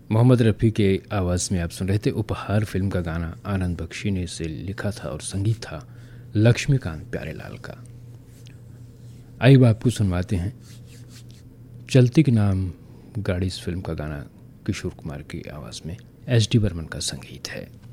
मोहम्मद रफ़ी के आवाज़ में आप सुन रहे थे उपहार फिल्म का गाना। आनंद बख्शी ने इसे लिखा था और संगीत था लक्ष्मीकांत प्यारेलाल का। आइए आपको सुनवाते हैं चलती के नाम गाड़ी इस फिल्म का गाना किशोर कुमार की आवाज़ में। एस डी बर्मन का संगीत है।